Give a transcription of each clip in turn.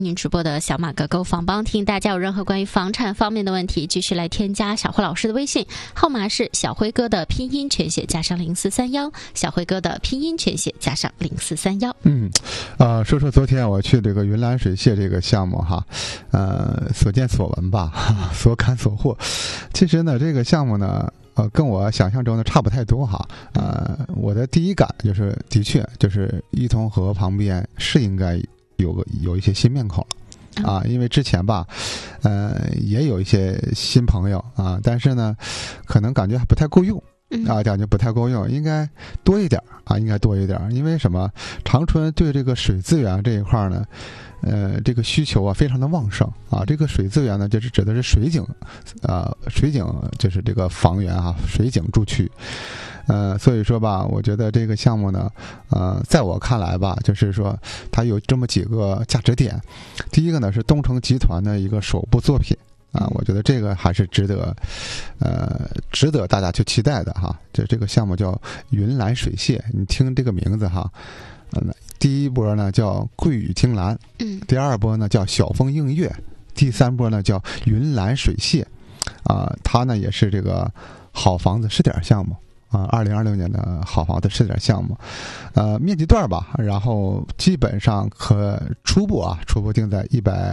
您直播的小马哥购房帮听，大家有任何关于房产方面的问题，继续来添加小辉老师的微信，号码是小辉哥的拼音全写加上0431，小辉哥的拼音全写加上0431。 说说昨天我去这个云兰水榭这个项目哈，所见所闻吧，所感所获。其实呢，这个项目呢，跟我想象中的差不太多哈。我的第一感就是，的确就是伊通河旁边是应该有一些新面孔了啊，因为之前吧，也有一些新朋友啊，但是呢，可能感觉还不太够用啊，感觉不太够用，应该多一点啊，应该多一点，因为什么？长春对这个水资源这一块呢，这个需求啊非常的旺盛啊，这个水资源呢就是指的是水井，水井就是这个房源啊，水井住区。所以说吧，我觉得这个项目呢，在我看来吧，就是说它有这么几个价值点。第一个呢是东城集团的一个首部作品啊，我觉得这个还是值得大家去期待的哈。这个项目叫云兰水榭，你听这个名字哈，第一波呢叫桂雨听兰，第二波呢叫晓风映月，第三波呢叫云兰水榭，它呢也是这个好房子试点项目。2026年的好房子试点项目，面积段吧，然后基本上初步定在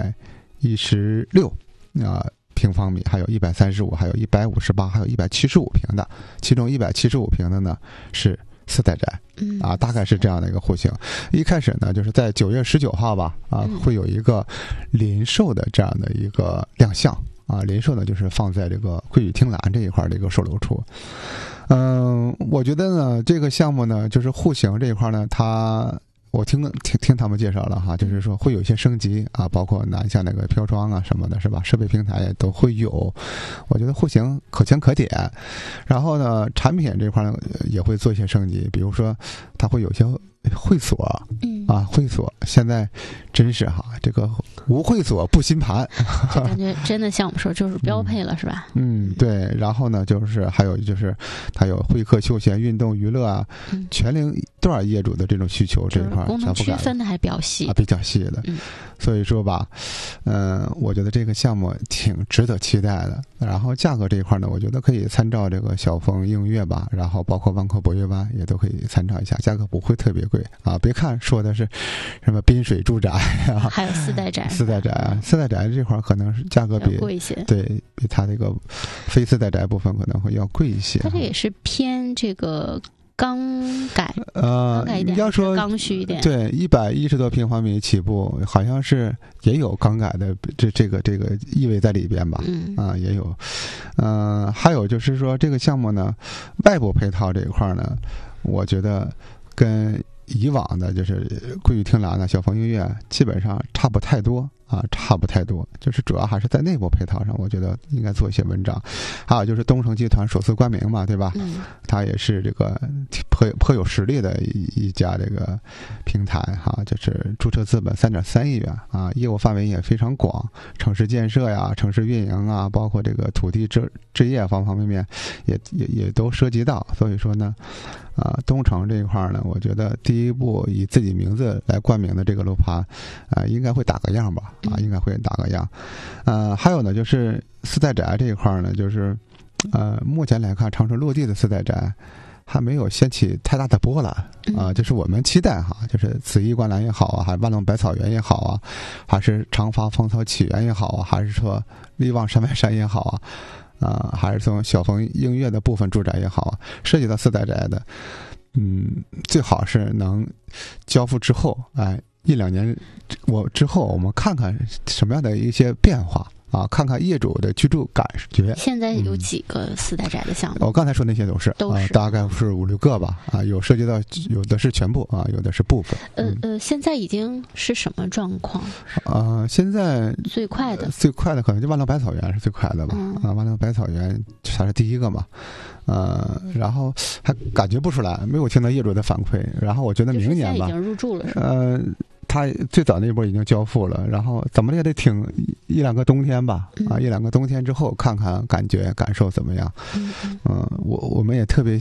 116平方米，还有135，还有158，还有175平的，其中175平的呢是4代宅，大概是这样的一个户型。一开始呢，就是在9月19号吧，会有一个临售的这样的一个亮相临售呢就是放在这个桂雨听兰这一块的一个售楼处。我觉得呢，这个项目呢，就是户型这一块呢，我听他们介绍了哈，就是说会有一些升级包括南下那个飘窗什么的，是吧？设备平台也都会有。我觉得户型可圈可点。然后呢，产品这块呢也会做一些升级，比如说它会有些会所会所现在真是这个无会所不新盘， 就感觉真的像我们说就是标配了，是吧？ 对。然后呢，就是还有就是它有会客、休闲、运动、娱乐全龄段业主的这种需求这一块， 功能区分的还比较细比较细的。所以说吧，我觉得这个项目挺值得期待的。然后价格这一块呢，我觉得可以参照这个晓风映月吧，然后包括万科博悦湾也都可以参照一下，价格不会特别贵别看说的是什么滨水住宅还有4代宅 4代宅这块可能是价格贵一些， 对，比它这个非4代宅部分可能会要贵一些。 它这也是偏这个刚改一点， 要说刚需一点， 对，110多平方米起步，好像是也有刚改的这个意味在里边吧？也有。还有就是说这个项目呢，外部配套这一块呢，我觉得跟以往的就是桂雨听兰晓风映月基本上差不太多，就是主要还是在内部配套上，我觉得应该做一些文章。还有就是东城集团首次冠名嘛，对吧？它也是这个颇有实力的一家这个平台就是注册资本3.3亿元业务范围也非常广，城市建设呀、城市运营包括这个土地置业方方面面也都涉及到。所以说呢，东城这一块呢，我觉得第一步以自己名字来冠名的这个楼盘应该会打个样吧，应该会打个样。还有呢，就是4代宅这一块呢，就是目前来看，长春落地的4代宅还没有掀起太大的波澜就是我们期待就是紫衣观澜也好还是万隆百草园也好还是长发芳草起源也好还是说力旺山外山也好还是从晓风映月的部分住宅也好涉及到4代宅的，最好是能交付之后1-2年之后我们看看什么样的一些变化看看业主的居住感觉。 现在有几个4代宅的项目？ 我刚才说那些都是大概是5-6个吧有涉及到，有的是全部有的是部分。 现在已经是什么状况？ 现在最快的可能就万隆百草园是最快的吧万隆百草园它是第一个嘛然后还感觉不出来，没有听到业主的反馈。然后我觉得明年吧， 已经入住了是吧？ 他最早那波已经交付了，然后怎么也得挺1-2个冬天吧1-2个冬天之后看看感受怎么样。我们也特别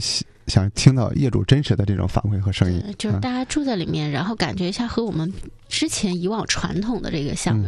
想听到业主真实的这种反馈和声音， 就是大家住在里面，然后感觉一下和我们之前以往传统的这个项目